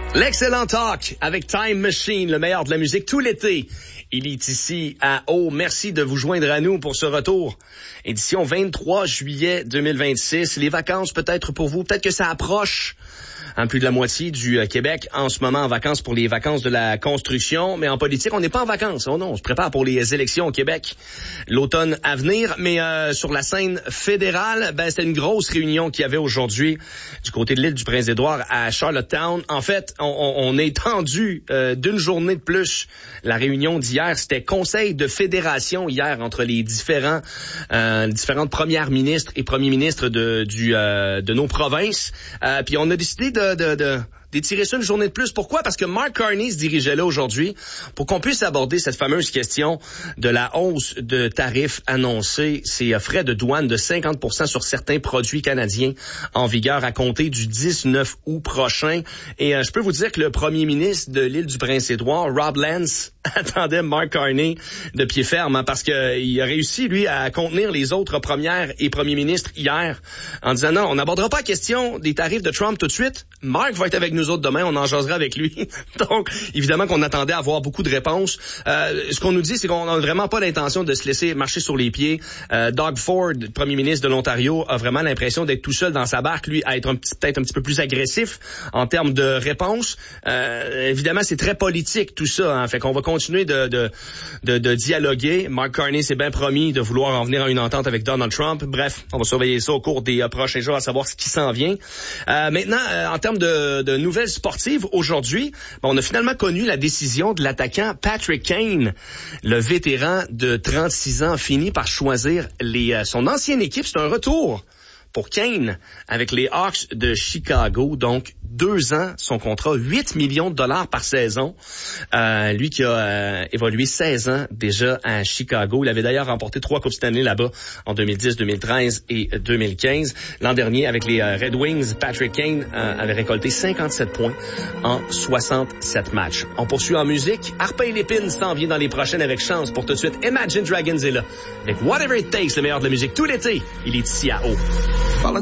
L'excellent talk avec Time Machine, le meilleur de la musique tout l'été. Il est ici à Eau. Merci de vous joindre à nous pour ce retour. Édition 23 juillet 2026. Les vacances peut-être pour vous, peut-être que ça approche. Plus de la moitié du Québec en ce moment en vacances pour les vacances de la construction. Mais en politique, on n'est pas en vacances. Oh non, on se prépare pour les élections au Québec l'automne à venir. Mais sur la scène fédérale, c'était une grosse réunion qu'il y avait aujourd'hui du côté de l'île du Prince-Édouard à Charlottetown. En fait, on est tendu d'une journée de plus. La réunion d'hier, c'était conseil de fédération hier entre les différentes premières ministres et premiers ministres de nos provinces. Puis on a décidé d'étirer ça une journée de plus. Pourquoi? Parce que Mark Carney se dirigeait là aujourd'hui pour qu'on puisse aborder cette fameuse question de la hausse de tarifs annoncés, ces frais de douane de 50% sur certains produits canadiens en vigueur à compter du 19 août prochain. Et je peux vous dire que le premier ministre de l'île du Prince-Édouard, Rob Lance, attendait Mark Carney de pied ferme parce qu'il a réussi, lui, à contenir les autres premières et premiers ministres hier en disant non, on n'abordera pas la question des tarifs de Trump tout de suite. Mark va être avec nous autres demain, on en jasera avec lui. Donc, évidemment qu'on attendait à avoir beaucoup de réponses. Ce qu'on nous dit, c'est qu'on n'a vraiment pas l'intention de se laisser marcher sur les pieds. Doug Ford, premier ministre de l'Ontario, a vraiment l'impression d'être tout seul dans sa barque, lui, à être peut-être un petit peu plus agressif en termes de réponses. Évidemment, c'est très politique tout ça, hein. Fait qu'on va continuer de dialoguer. Mark Carney s'est bien promis de vouloir en venir à une entente avec Donald Trump. Bref, on va surveiller ça au cours des prochains jours à savoir ce qui s'en vient. Maintenant, en termes de nouvelles sportives, aujourd'hui, on a finalement connu la décision de l'attaquant Patrick Kane. Le vétéran de 36 ans a fini par choisir son ancienne équipe. C'est un retour pour Kane avec les Hawks de Chicago. Donc, 2 ans, son contrat, 8 millions de dollars par saison. Lui qui a évolué 16 ans déjà à Chicago. Il avait d'ailleurs remporté 3 Coupes Stanley là-bas en 2010, 2013 et 2015. L'an dernier, avec les Red Wings, Patrick Kane avait récolté 57 points en 67 matchs. On poursuit en musique. Harpa et l'épine s'en vient dans les prochaines avec chance. Pour tout de suite, Imagine Dragons est là. Avec Whatever It Takes, le meilleur de la musique tout l'été. Il est ici à Eau.